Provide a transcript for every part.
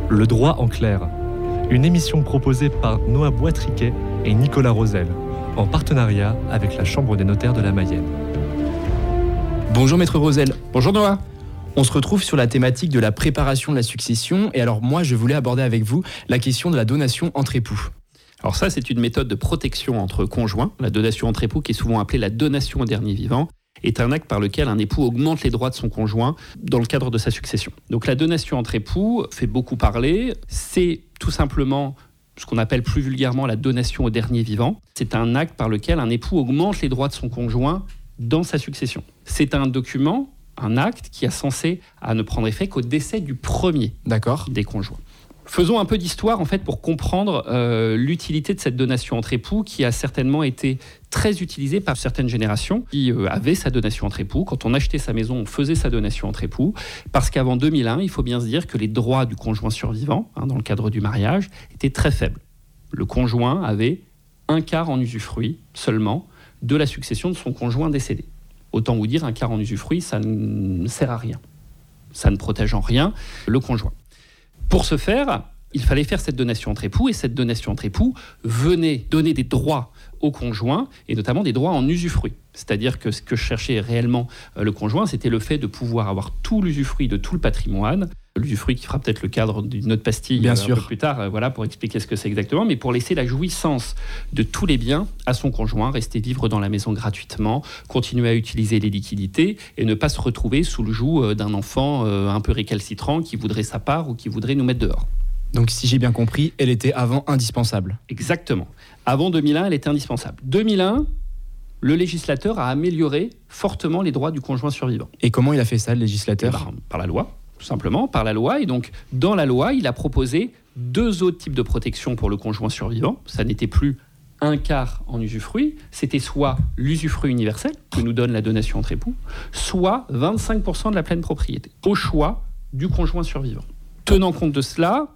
Le droit en clair, une émission proposée par Noah Boitriquet et Nicolas Rosel, en partenariat avec la Chambre des notaires de la Mayenne. Bonjour Maître Rosel. Bonjour Noah. On se retrouve sur la thématique de la préparation de la succession. Et alors moi, je voulais aborder avec vous la question de la donation entre époux. Alors ça, c'est une méthode de protection entre conjoints. La donation entre époux, qui est souvent appelée la donation au dernier vivant, est un acte par lequel un époux augmente les droits de son conjoint dans le cadre de sa succession. Donc la donation entre époux fait beaucoup parler. C'est tout simplement ce qu'on appelle plus vulgairement la donation au dernier vivant. C'est un acte par lequel un époux augmente les droits de son conjoint dans sa succession. C'est un document, un acte qui est censé ne prendre effet qu'au décès du premier des conjoints. Faisons un peu d'histoire en fait pour comprendre l'utilité de cette donation entre époux qui a certainement été très utilisée par certaines générations qui avaient sa donation entre époux. Quand on achetait sa maison, on faisait sa donation entre époux parce qu'avant 2001, il faut bien se dire que les droits du conjoint survivant, dans le cadre du mariage, étaient très faibles. Le conjoint avait un quart en usufruit seulement de la succession de son conjoint décédé. Autant vous dire, un quart en usufruit, ça ne sert à rien. Ça ne protège en rien le conjoint. Pour ce faire, il fallait faire cette donation entre époux, et cette donation entre époux venait donner des droits au conjoint, et notamment des droits en usufruit. C'est-à-dire que ce que cherchait réellement le conjoint, c'était le fait de pouvoir avoir tout l'usufruit de tout le patrimoine, l'usufruit qui fera peut-être le cadre d'une autre pastille un peu plus tard, pour expliquer ce que c'est exactement, mais pour laisser la jouissance de tous les biens à son conjoint, rester vivre dans la maison gratuitement, continuer à utiliser les liquidités et ne pas se retrouver sous le joug d'un enfant un peu récalcitrant qui voudrait sa part ou qui voudrait nous mettre dehors. Donc si j'ai bien compris, elle était avant indispensable. Exactement. Avant 2001, elle était indispensable. 2001, le législateur a amélioré fortement les droits du conjoint survivant. Et comment il a fait ça, le législateur ? Par la loi. Tout simplement, par la loi. Et donc, dans la loi, il a proposé 2 autres types de protection pour le conjoint survivant. Ça n'était plus un quart en usufruit, c'était soit l'usufruit universel, que nous donne la donation entre époux, soit 25% de la pleine propriété, au choix du conjoint survivant. Tenant compte de cela,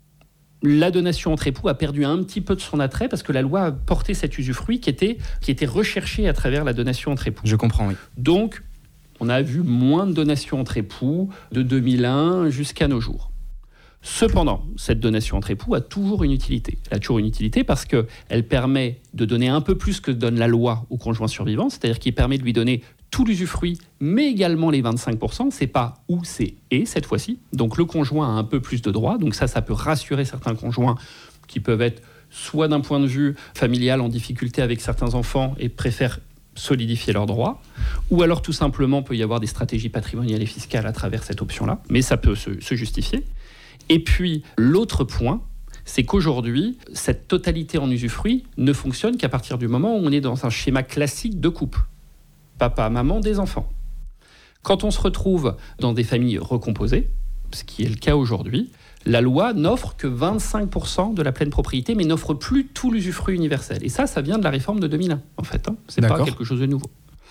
la donation entre époux a perdu un petit peu de son attrait parce que la loi a porté cet usufruit qui était recherché à travers la donation entre époux. Je comprends, oui. Donc, on a vu moins de donations entre époux de 2001 jusqu'à nos jours. Cependant, cette donation entre époux a toujours une utilité. Elle a toujours une utilité parce qu'elle permet de donner un peu plus que donne la loi au conjoint survivant, c'est-à-dire qu'il permet de lui donner tout l'usufruit, mais également les 25%. C'est pas ou, c'est et cette fois-ci. Donc le conjoint a un peu plus de droits. Donc ça peut rassurer certains conjoints qui peuvent être soit d'un point de vue familial en difficulté avec certains enfants et préfèrent solidifier leurs droits, ou alors tout simplement peut y avoir des stratégies patrimoniales et fiscales à travers cette option-là, mais ça peut se justifier. Et puis l'autre point, c'est qu'aujourd'hui, cette totalité en usufruit ne fonctionne qu'à partir du moment où on est dans un schéma classique de couple. Papa, maman, des enfants. Quand on se retrouve dans des familles recomposées, ce qui est le cas aujourd'hui, la loi n'offre que 25% de la pleine propriété, mais n'offre plus tout l'usufruit universel. Et ça vient de la réforme de 2001, en fait. C'est pas quelque chose de nouveau.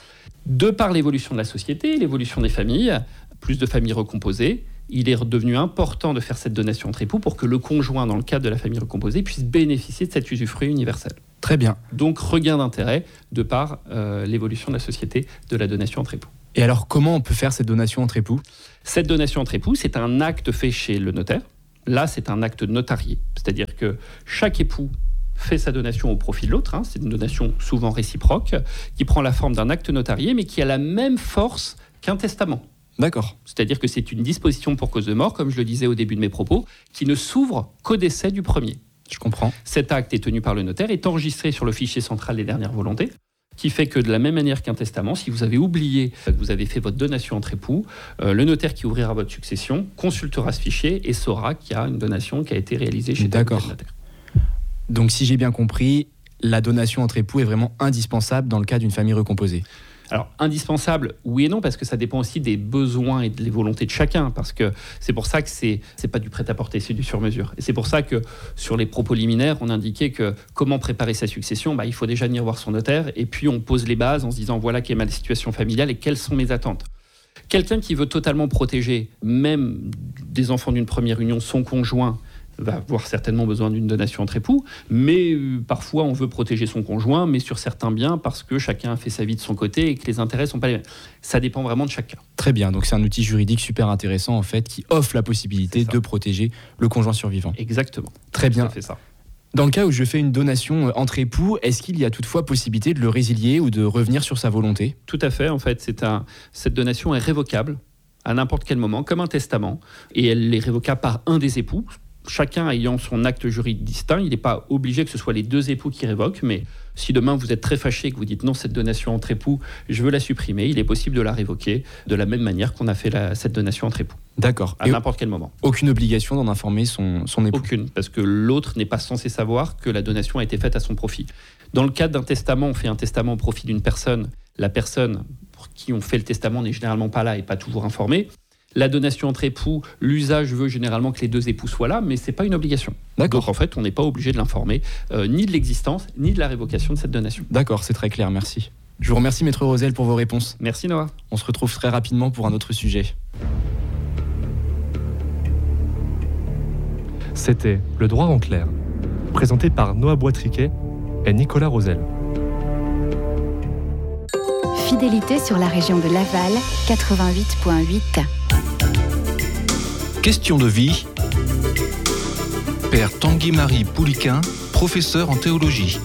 De par l'évolution de la société, l'évolution des familles, plus de familles recomposées, il est devenu important de faire cette donation entre époux pour que le conjoint, dans le cadre de la famille recomposée, puisse bénéficier de cet usufruit universel. Très bien. Donc, regain d'intérêt de par l'évolution de la société de la donation entre époux. Et alors, comment on peut faire cette donation entre époux ? Cette donation entre époux, c'est un acte fait chez le notaire. Là, c'est un acte notarié. C'est-à-dire que chaque époux fait sa donation au profit de l'autre. C'est une donation souvent réciproque, qui prend la forme d'un acte notarié, mais qui a la même force qu'un testament. D'accord. C'est-à-dire que c'est une disposition pour cause de mort, comme je le disais au début de mes propos, qui ne s'ouvre qu'au décès du premier. Je comprends. Cet acte est tenu par le notaire, est enregistré sur le fichier central des dernières volontés, qui fait que de la même manière qu'un testament, si vous avez oublié que vous avez fait votre donation entre époux, le notaire qui ouvrira votre succession consultera ce fichier et saura qu'il y a une donation qui a été réalisée chez le notaire. Donc si j'ai bien compris, la donation entre époux est vraiment indispensable dans le cas d'une famille recomposée. Alors, indispensable, oui et non, parce que ça dépend aussi des besoins et des volontés de chacun, parce que c'est pour ça que c'est pas du prêt-à-porter, c'est du sur-mesure. Et c'est pour ça que, sur les propos liminaires, on indiquait que comment préparer sa succession, il faut déjà venir voir son notaire, et puis on pose les bases en se disant, voilà quelle est ma situation familiale et quelles sont mes attentes. Quelqu'un qui veut totalement protéger, même des enfants d'une première union, son conjoint, va avoir certainement besoin d'une donation entre époux, mais parfois on veut protéger son conjoint, mais sur certains biens parce que chacun a fait sa vie de son côté et que les intérêts ne sont pas les mêmes. Ça dépend vraiment de chacun. Très bien, donc c'est un outil juridique super intéressant en fait qui offre la possibilité de protéger le conjoint survivant. Exactement. Très bien. C'est ça. Dans le cas où je fais une donation entre époux, est-ce qu'il y a toutefois possibilité de le résilier ou de revenir sur sa volonté ? Tout à fait, en fait, cette donation est révocable à n'importe quel moment, comme un testament, et elle est révocable par un des époux. Chacun ayant son acte juridique distinct, il n'est pas obligé que ce soit les deux époux qui révoquent, mais si demain vous êtes très fâché et que vous dites non, cette donation entre époux, je veux la supprimer, il est possible de la révoquer de la même manière qu'on a fait cette donation entre époux. D'accord. À n'importe quel moment. Aucune obligation d'en informer son époux ? Aucune, parce que l'autre n'est pas censé savoir que la donation a été faite à son profit. Dans le cadre d'un testament, on fait un testament au profit d'une personne. La personne pour qui on fait le testament n'est généralement pas là et pas toujours informée. La donation entre époux, l'usage veut généralement que les deux époux soient là, mais ce n'est pas une obligation. D'accord. Donc en fait, on n'est pas obligé de l'informer, ni de l'existence, ni de la révocation de cette donation. D'accord, c'est très clair, merci. Je vous remercie, Maître Rosel, pour vos réponses. Merci Noah. On se retrouve très rapidement pour un autre sujet. C'était Le droit en clair, présenté par Noah Boitriquet et Nicolas Rosel. Fidélité sur la région de Laval, 88.8. Question de vie. Père Tanguy-Marie Pouliquin, professeur en théologie.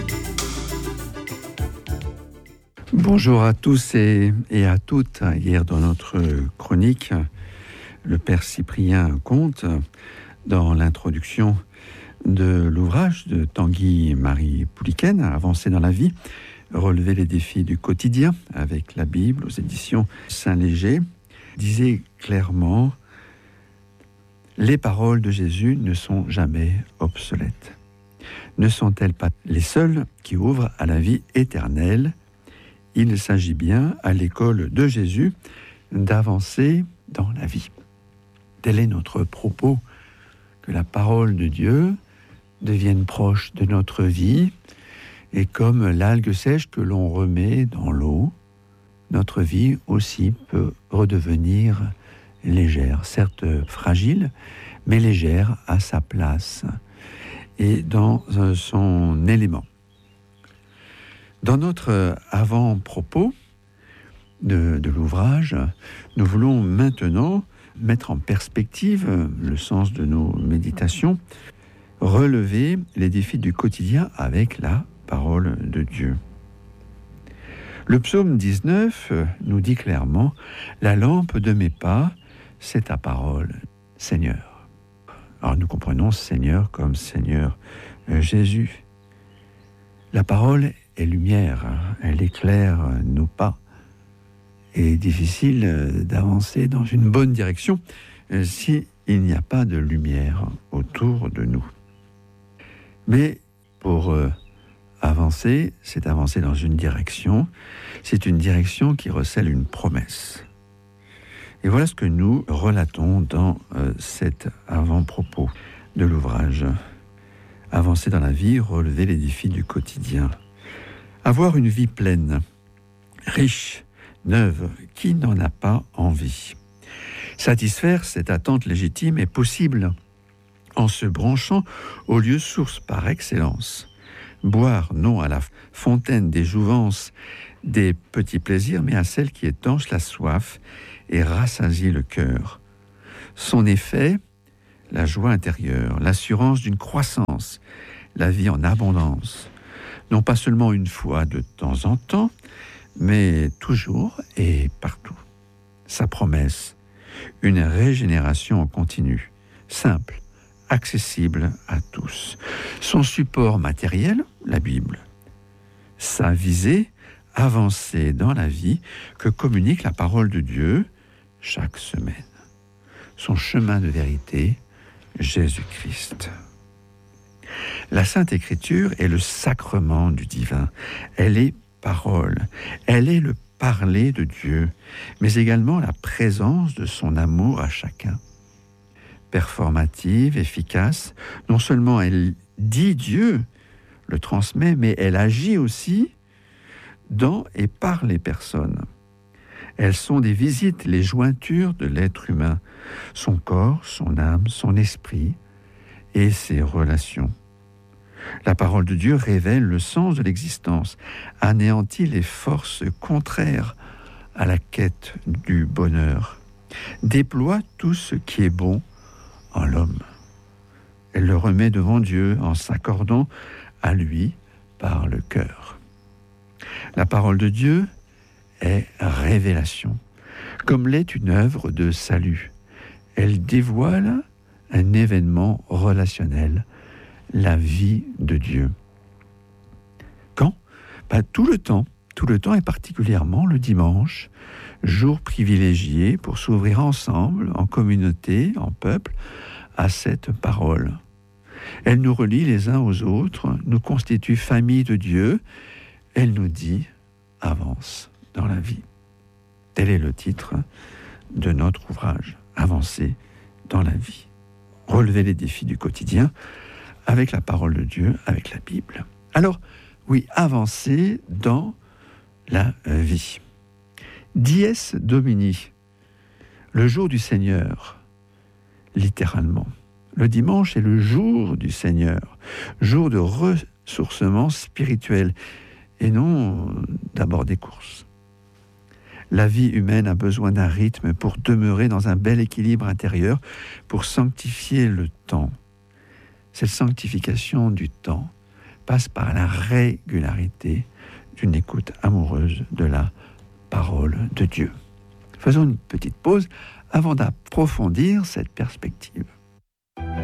Bonjour à tous et à toutes. Hier, dans notre chronique, le Père Cyprien Comte, dans l'introduction de l'ouvrage de Tanguy-Marie Pouliquin, Avancer dans la vie, relever les défis du quotidien avec la Bible aux éditions Saint-Léger, disait clairement: les paroles de Jésus ne sont jamais obsolètes. Ne sont-elles pas les seules qui ouvrent à la vie éternelle ? Il s'agit bien, à l'école de Jésus, d'avancer dans la vie. Tel est notre propos, que la parole de Dieu devienne proche de notre vie, et comme l'algue sèche que l'on remet dans l'eau, notre vie aussi peut redevenir légère, certes fragile, mais légère à sa place et dans son élément. Dans notre avant-propos de l'ouvrage, nous voulons maintenant mettre en perspective le sens de nos méditations, relever les défis du quotidien avec la parole de Dieu. Le psaume 19 nous dit clairement: la lampe de mes pas, c'est ta parole, Seigneur. Alors nous comprenons Seigneur comme Seigneur Jésus. La parole est lumière, elle éclaire nos pas. Et difficile d'avancer dans une bonne direction s'il n'y a pas de lumière autour de nous. Mais pour avancer, c'est avancer dans une direction. C'est une direction qui recèle une promesse. Et voilà ce que nous relatons dans cet avant-propos de l'ouvrage. Avancer dans la vie, relever les défis du quotidien. Avoir une vie pleine, riche, neuve, qui n'en a pas envie. Satisfaire cette attente légitime est possible en se branchant au lieu source par excellence. Boire non à la fontaine des jouvences, des petits plaisirs, mais à celle qui étanche la soif et rassasie le cœur. Son effet, la joie intérieure, l'assurance d'une croissance, la vie en abondance, non pas seulement une fois de temps en temps, mais toujours et partout. Sa promesse, une régénération en continu, simple, accessible à tous. Son support matériel, la Bible. Sa visée, avancer dans la vie que communique la parole de Dieu chaque semaine. Son chemin de vérité, Jésus-Christ. La Sainte Écriture est le sacrement du divin. Elle est parole. Elle est le parler de Dieu, mais également la présence de son amour à chacun. Performative, efficace, non seulement elle dit Dieu, le transmet, mais elle agit aussi dans et par les personnes. Elles sont des visites, les jointures de l'être humain, son corps, son âme, son esprit, et ses relations. La parole de Dieu révèle le sens de l'existence, anéantit les forces contraires à la quête du bonheur, déploie tout ce qui est bon en l'homme. Elle le remet devant Dieu en s'accordant à lui par le cœur. La parole de Dieu est révélation, comme l'est une œuvre de salut. Elle dévoile un événement relationnel, la vie de Dieu. Quand ? Tout le temps et particulièrement le dimanche, jour privilégié pour s'ouvrir ensemble, en communauté, en peuple, à cette parole. Elle nous relie les uns aux autres, nous constitue famille de Dieu. Elle nous dit « avance dans la vie ». Tel est le titre de notre ouvrage, « Avancer dans la vie ». Relever les défis du quotidien avec la parole de Dieu, avec la Bible. Alors, oui, avancer dans la vie. Dies Domini, le jour du Seigneur, littéralement. Le dimanche est le jour du Seigneur, jour de ressourcement spirituel et non d'abord des courses. La vie humaine a besoin d'un rythme pour demeurer dans un bel équilibre intérieur, pour sanctifier le temps. Cette sanctification du temps passe par la régularité d'une écoute amoureuse de la parole de Dieu. Faisons une petite pause avant d'approfondir cette perspective.